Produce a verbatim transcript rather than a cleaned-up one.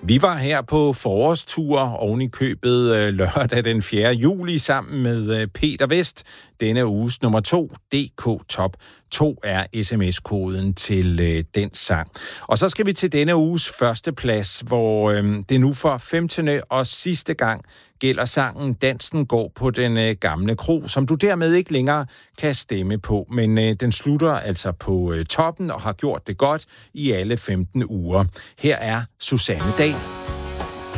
Vi var her på forårstur oven i købet øh, lørdag den fjerde juli sammen med øh, Peter Vest. Denne uges nummer to, D K Top to, er sms-koden til øh, den sang. Og så skal vi til denne uges første plads, hvor øh, det nu for femtende og sidste gang gælder sangen Dansen går på den øh, gamle kro, som du dermed ikke længere kan stemme på. Men øh, den slutter altså på øh, toppen og har gjort det godt i alle femten uger. Her er Susanne Dahl.